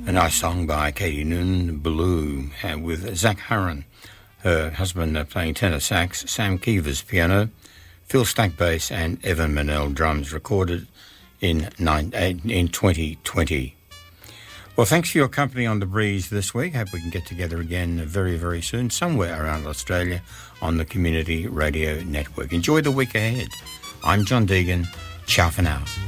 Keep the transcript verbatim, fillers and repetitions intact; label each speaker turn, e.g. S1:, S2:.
S1: A nice song by Katie Noonan, Blue, uh, with Zach Harron, her husband, uh, playing tenor sax, Sam Keevers piano, Phil Stack bass, and Evan Manel drums, recorded in, nine, uh, in twenty twenty. Well, thanks for your company on The Breeze this week. Hope we can get together again very, very soon, somewhere around Australia on the Community Radio Network. Enjoy the week ahead. I'm John Deegan. Ciao for now.